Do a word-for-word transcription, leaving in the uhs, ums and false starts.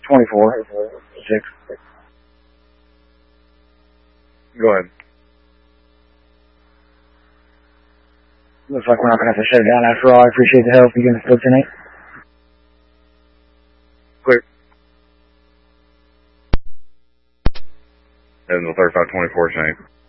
twenty-four, six. Go ahead. Looks like we're not going to have to shut it down after all. I appreciate the help. You going to still tonight? Clear. And the thirty-five twenty-four, Shane.